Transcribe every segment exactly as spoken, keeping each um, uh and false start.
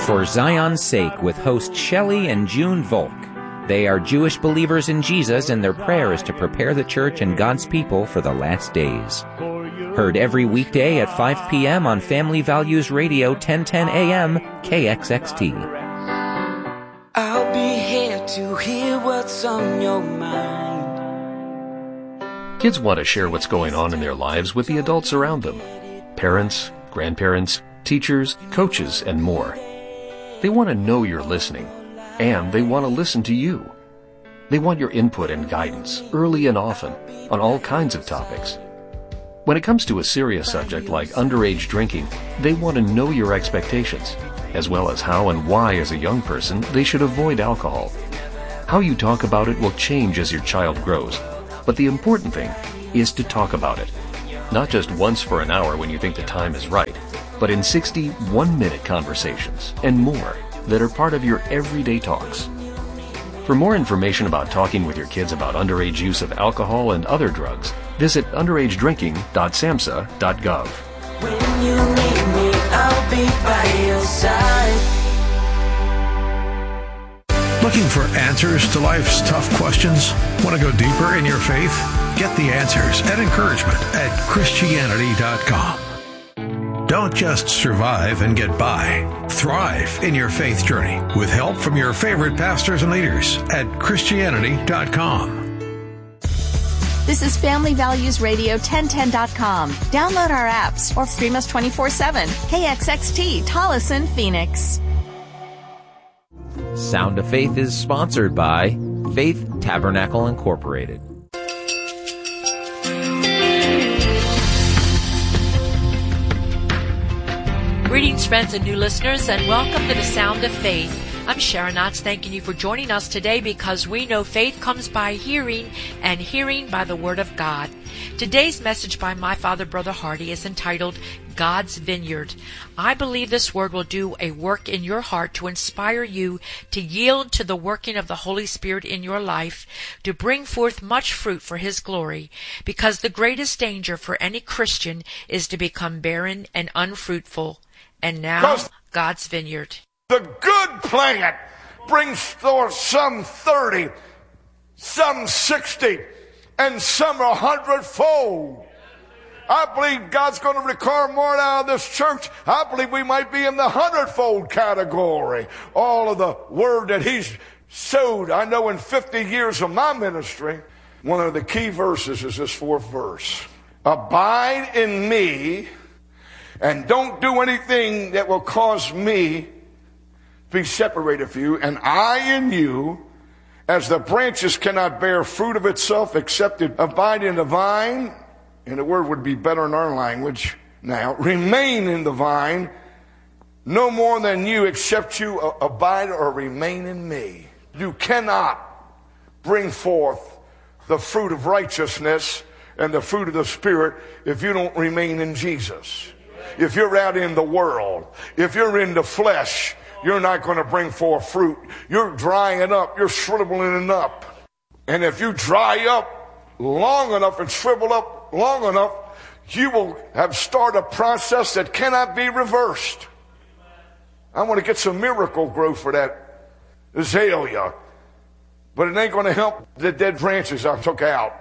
For Zion's Sake with host Shelley and June Volk. They are Jewish believers in Jesus, and their prayer is to prepare the church and God's people for the last days. Heard every weekday at five p.m. on Family Values Radio, ten ten a.m. K X X T. I'll be here to hear what's on your mind. Kids want to share what's going on in their lives with the adults around them. Parents, grandparents, teachers, coaches, and more. They want to know you're listening, and they want to listen to you. They want your input and guidance, early and often, on all kinds of topics. When it comes to a serious subject like underage drinking, they want to know your expectations, as well as how and why as a young person they should avoid alcohol. How you talk about it will change as your child grows, but the important thing is to talk about it. Not just once for an hour when you think the time is right, but in sixty one-minute conversations and more that are part of your everyday talks. For more information about talking with your kids about underage use of alcohol and other drugs, visit underage drinking dot samhsa dot gov. When you need me, I'll be by your side. Looking for answers to life's tough questions? Want to go deeper in your faith? Get the answers and encouragement at Christianity dot com. Don't just survive and get by. Thrive in your faith journey with help from your favorite pastors and leaders at Christianity dot com. This is Family Values Radio ten ten dot com. Download our apps or stream us twenty-four seven. K X X T, Tolleson, Phoenix. Sound of Faith is sponsored by Faith Tabernacle Incorporated. Greetings, friends and new listeners, and welcome to the Sound of Faith. I'm Sharon Knotts, thanking you for joining us today because we know faith comes by hearing, and hearing by the Word of God. Today's message by my father, Brother Hardy, is entitled God's Vineyard. I believe this word will do a work in your heart to inspire you to yield to the working of the Holy Spirit in your life, to bring forth much fruit for His glory, because the greatest danger for any Christian is to become barren and unfruitful. And now, God's Vineyard. The good plant brings forth some thirty, some sixty, and some a hundredfold. I believe God's going to require more out of this church. I believe we might be in the hundredfold category. All of the word that He's sowed. I know in fifty years of my ministry, one of the key verses is this fourth verse. Abide in me, and don't do anything that will cause me to be separated from you, and I in you, as the branches cannot bear fruit of itself except it abide in the vine, and the word would be better in our language now, remain in the vine, no more than you except you abide or remain in me. You cannot bring forth the fruit of righteousness and the fruit of the Spirit if you don't remain in Jesus. If you're out in the world, if you're in the flesh, you're not going to bring forth fruit. You're drying up. You're shriveling up. And if you dry up long enough and shrivel up long enough, you will have started a process that cannot be reversed. I want to get some miracle growth for that azalea, but it ain't going to help the dead branches I took out.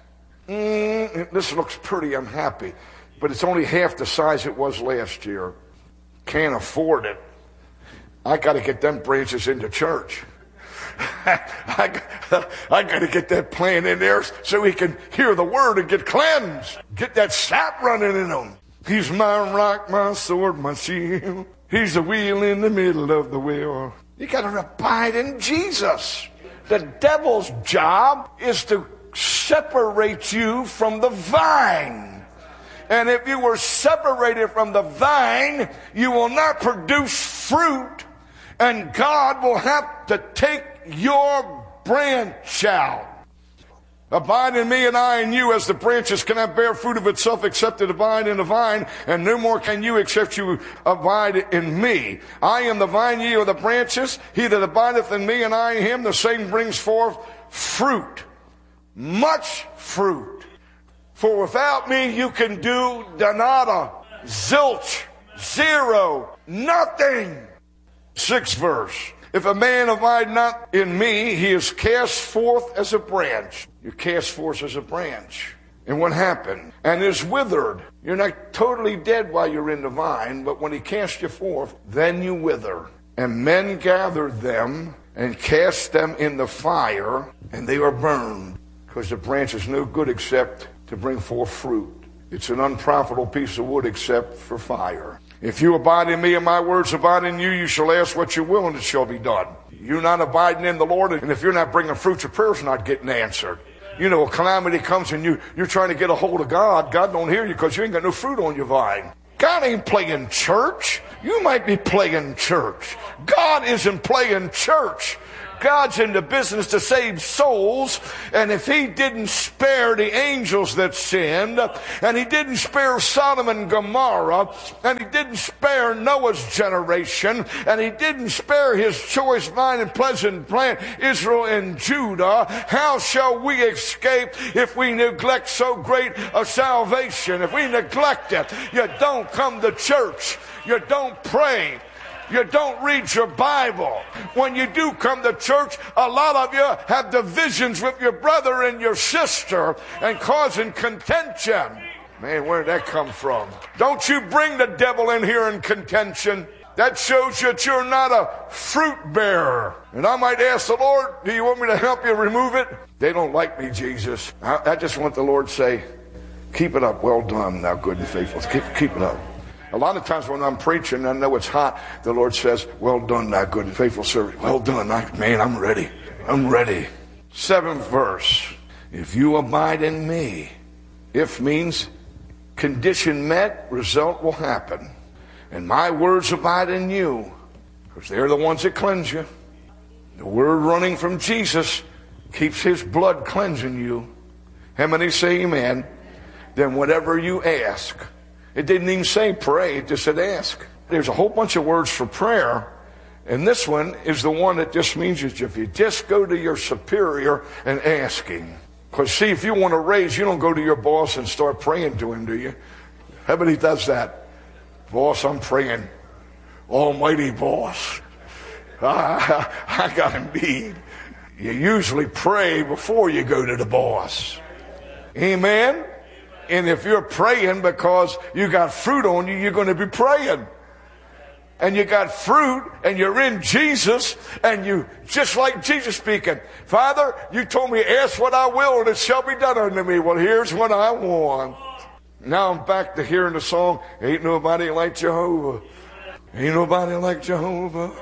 Mm, this looks pretty. I'm happy. But it's only half the size it was last year. Can't afford it. I got to get them branches into church. I, I got to get that plant in there so he can hear the word and get cleansed. Get that sap running in him. He's my rock, my sword, my shield. He's the wheel in the middle of the wheel. You got to abide in Jesus. The devil's job is to separate you from the vine. And if you were separated from the vine, you will not produce fruit, and God will have to take your branch out. Abide in me and I in you, as the branches cannot bear fruit of itself except it abide in the vine, and no more can you except you abide in me. I am the vine, ye are the branches. He that abideth in me and I in him, the same brings forth fruit, much fruit. For without me you can do nada, zilch, zero, nothing. Sixth verse. If a man abide not in me, he is cast forth as a branch. You're cast forth as a branch. And what happened? And is withered. You're not totally dead while you're in the vine, but when he casts you forth, then you wither. And men gathered them and cast them in the fire, and they are burned. Because the branch is no good except to bring forth fruit. It's an unprofitable piece of wood except for fire. If you abide in me and my words abide in you, you shall ask what you will, and it shall be done. You're not abiding in the Lord, and if you're not bringing fruit, your prayer's not getting answered. You know, a calamity comes and you, you're trying to get a hold of God. God don't hear you because you ain't got no fruit on your vine. God ain't playing church. You might be playing church. God isn't playing church. God's in the business to save souls, and if he didn't spare the angels that sinned, and he didn't spare Sodom and Gomorrah, and he didn't spare Noah's generation, and he didn't spare his choice vine and pleasant plant, Israel and Judah, how shall we escape if we neglect so great a salvation? If we neglect it, you don't come to church, you don't pray, you don't read your Bible. When you do come to church, a lot of you have divisions with your brother and your sister and causing contention. Man, where did that come from? Don't you bring the devil in here in contention. That shows you that you're not a fruit bearer. And I might ask the Lord, do you want me to help you remove it? They don't like me, Jesus. I, I just want the Lord to say, keep it up. Well done, thou good and faithful. Keep, keep it up. A lot of times when I'm preaching, I know it's hot, the Lord says, well done, thou good and faithful servant. Well done. I, man, I'm ready. I'm ready. Seventh verse. If you abide in me, if means condition met, result will happen. And my words abide in you, because they're the ones that cleanse you. The word running from Jesus keeps his blood cleansing you. How many say amen? Then whatever you ask. It didn't even say pray, it just said ask. There's a whole bunch of words for prayer, and this one is the one that just means that if you just go to your superior and ask him. Because see, if you want to raise, you don't go to your boss and start praying to him, do you? How many does that? Boss, I'm praying. Almighty boss. I, I got a need. You usually pray before you go to the boss. Amen? And if you're praying because you got fruit on you, you're going to be praying. And you got fruit, and you're in Jesus, and you, just like Jesus speaking, Father, you told me, ask what I will, and it shall be done unto me. Well, here's what I want. Now I'm back to hearing the song, ain't nobody like Jehovah. Ain't nobody like Jehovah.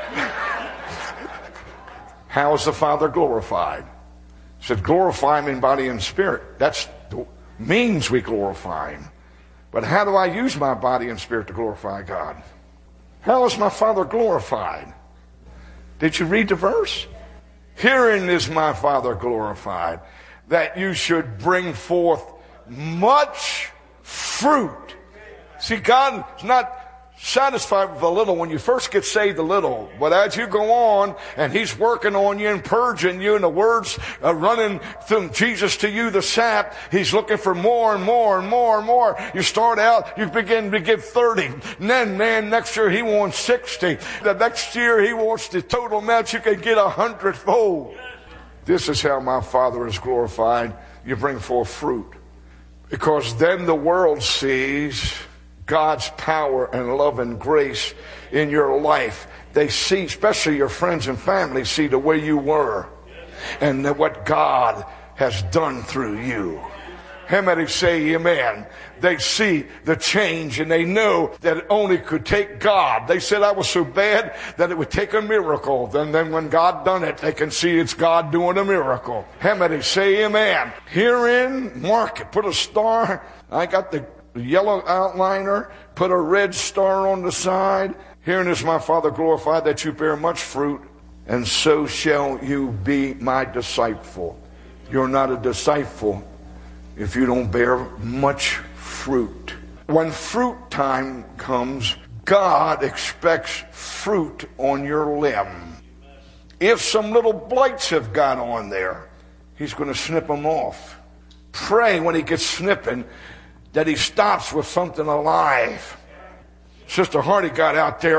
How is the Father glorified? It said, glorify him in body and spirit. That's the means we glorify him. But how do I use my body and spirit to glorify God? How is my Father glorified? Did you read the verse? Herein is my Father glorified, that you should bring forth much fruit. See, God is not satisfied with a little. When you first get saved, a little, but as you go on and he's working on you and purging you, and the words are running from Jesus to you, the sap, he's looking for more and more and more and more. You start out, you begin to give thirty, and then man, next year he wants sixty. The next year he wants the total amount you can get a hundredfold. This is how my Father is glorified. You bring forth fruit, because then the world sees God's power and love and grace in your life. They see, especially your friends and family, see the way you were and what God has done through you. How many say amen? They see the change, and they know that it only could take God. They said I was so bad that it would take a miracle. Then, then when God done it, they can see it's God doing a miracle. How many say amen? Herein, mark it. Put a star. I got the yellow outliner, put a red star on the side. Herein is my Father glorified, that you bear much fruit, and so shall you be my disciple. You're not a disciple if you don't bear much fruit. When fruit time comes, God expects fruit on your limb. If some little blights have got on there, he's going to snip them off. Pray when he gets snipping that he stops with something alive. Sister Hardy got out there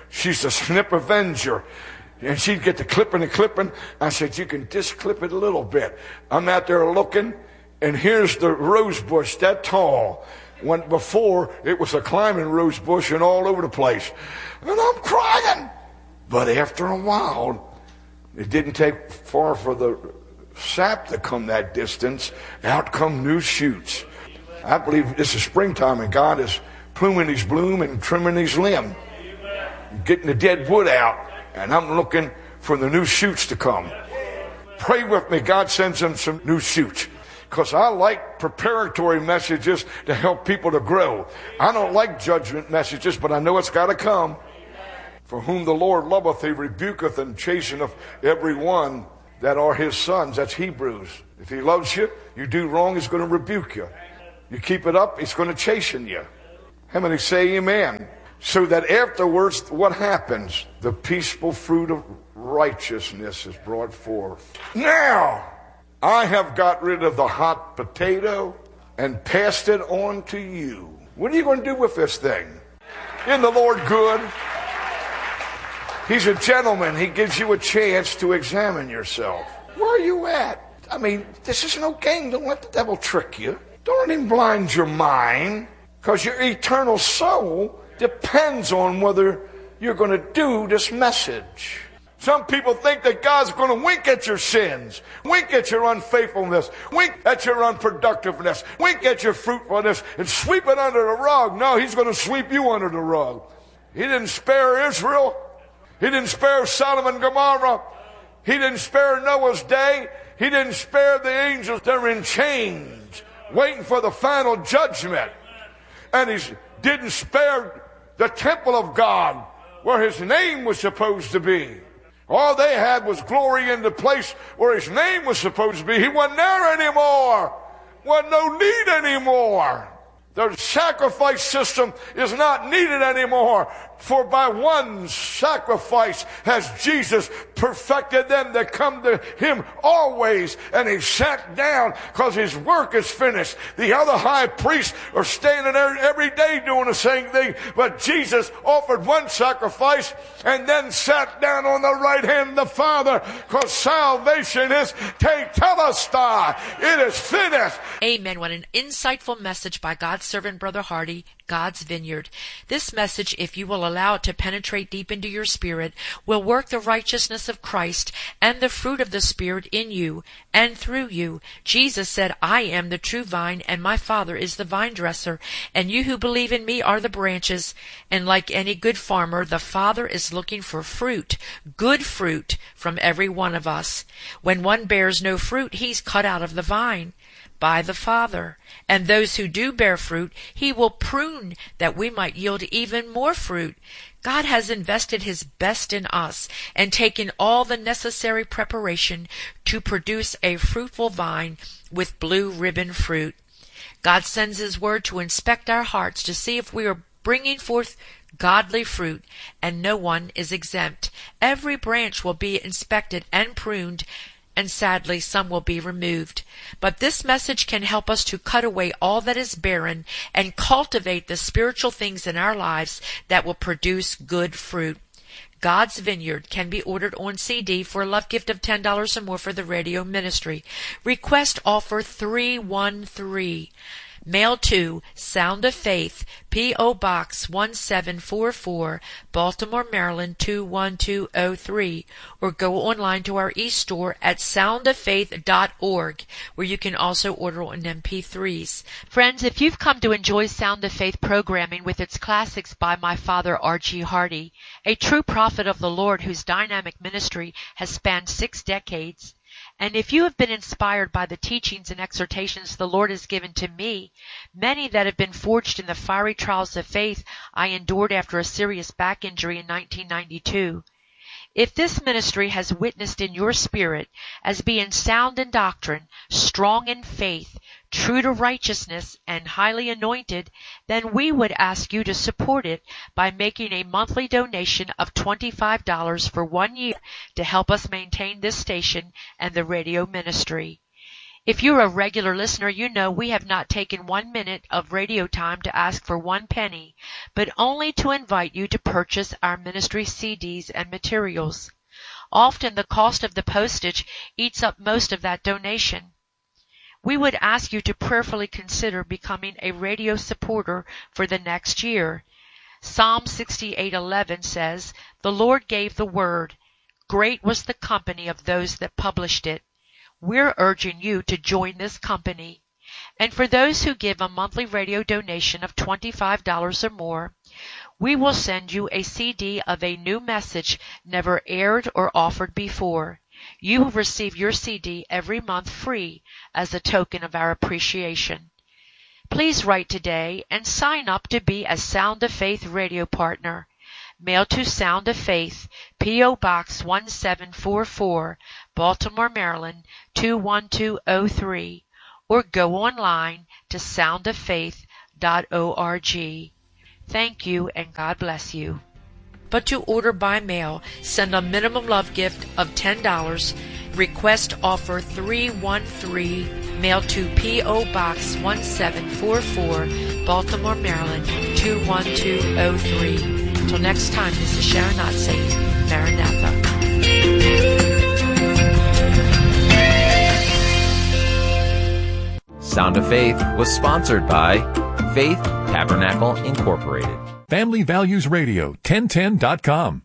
she's a snip avenger. And she'd get the clipping and clipping. I said, you can just clip it a little bit. I'm out there looking, and here's the rose bush that tall. When before, it was a climbing rose bush and all over the place. And I'm crying. But after a while, it didn't take far for the sap to come that distance. Out come new shoots. I believe this is springtime, and God is pruning his bloom and trimming his limb. Getting the dead wood out. And I'm looking for the new shoots to come. Pray with me. God sends them some new shoots. Because I like preparatory messages to help people to grow. I don't like judgment messages, but I know it's got to come. For whom the Lord loveth, he rebuketh and chasteneth every one that are his sons. That's Hebrews. If he loves you, you do wrong, he's going to rebuke you. You keep it up, he's going to chasten you. How many say amen? So that afterwards, what happens? The peaceful fruit of righteousness is brought forth. Now, I have got rid of the hot potato and passed it on to you. What are you going to do with this thing? Isn't the Lord good? He's a gentleman. He gives you a chance to examine yourself. Where are you at? I mean, this is no game. Don't let the devil trick you. Don't let him blind your mind. Because your eternal soul depends on whether you're going to do this message. Some people think that God's going to wink at your sins, wink at your unfaithfulness, wink at your unproductiveness, wink at your fruitfulness, and sweep it under the rug. No, he's going to sweep you under the rug. He didn't spare Israel. He didn't spare Sodom and Gomorrah. He didn't spare Noah's day. He didn't spare the angels. They're in chains, waiting for the final judgment. And he didn't spare the temple of God, where his name was supposed to be. All they had was glory in the place where his name was supposed to be. He wasn't there anymore. Wasn't no need anymore. The sacrifice system is not needed anymore. For by one sacrifice has Jesus perfected them that come to him always. And he sat down because his work is finished. The other high priests are standing there every day doing the same thing. But Jesus offered one sacrifice and then sat down on the right hand of the Father, because salvation is tetelestai. It is finished. Amen. What an insightful message by God's servant, Brother Hardy, God's Vineyard. This message, if you will allow it to penetrate deep into your spirit, will work the righteousness of Christ and the fruit of the Spirit in you and through you. Jesus said, I am the true vine, and my Father is the vine dresser, and you who believe in me are the branches. And like any good farmer, the Father is looking for fruit, good fruit, from every one of us. When one bears no fruit, he's cut out of the vine by the Father. And those who do bear fruit, he will prune that we might yield even more fruit. God has invested his best in us and taken all the necessary preparation to produce a fruitful vine with blue ribbon fruit. God sends his word to inspect our hearts to see if we are bringing forth godly fruit, and no one is exempt. Every branch will be inspected and pruned, and sadly some will be removed. But this message can help us to cut away all that is barren and cultivate the spiritual things in our lives that will produce good fruit. God's Vineyard can be ordered on C D for a love gift of ten dollars or more for the radio ministry. Request offer three one three. Mail to Sound of Faith, P O. Box one seven four four, Baltimore, Maryland two one two oh three, or go online to our e-store at sound of faith dot org, where you can also order on M P threes. Friends, if you've come to enjoy Sound of Faith programming with its classics by my father R G Hardy, a true prophet of the Lord whose dynamic ministry has spanned six decades, and if you have been inspired by the teachings and exhortations the Lord has given to me, many that have been forged in the fiery trials of faith I endured after a serious back injury in nineteen ninety-two, if this ministry has witnessed in your spirit as being sound in doctrine, strong in faith, true to righteousness, and highly anointed, then we would ask you to support it by making a monthly donation of twenty-five dollars for one year to help us maintain this station and the radio ministry. If you're a regular listener, you know we have not taken one minute of radio time to ask for one penny, but only to invite you to purchase our ministry C Ds and materials. Often the cost of the postage eats up most of that donation. We would ask you to prayerfully consider becoming a radio supporter for the next year. Psalm sixty-eight eleven says, "The Lord gave the word. Great was the company of those that published it." We're urging you to join this company. And for those who give a monthly radio donation of twenty-five dollars or more, we will send you a C D of a new message never aired or offered before. You will receive your C D every month free as a token of our appreciation. Please write today and sign up to be a Sound of Faith radio partner. Mail to Sound of Faith, P O. Box one seven four four, Baltimore, Maryland two one two oh three, or go online to sound of faith dot org. Thank you and God bless you. But to order by mail, send a minimum love gift of ten dollars. Request offer three one three, mail to P O. Box one seven four four, Baltimore, Maryland two one two oh three. Until next time, this is Sharon Knott saying, Maranatha. Sound of Faith was sponsored by Faith Tabernacle Incorporated. Family Values Radio, ten ten dot com.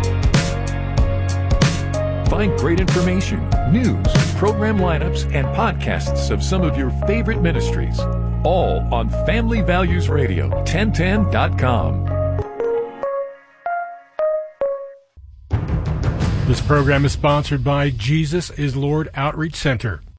Find great information, news, program lineups, and podcasts of some of your favorite ministries, all on Family Values Radio, ten ten dot com. This program is sponsored by Jesus is Lord Outreach Center.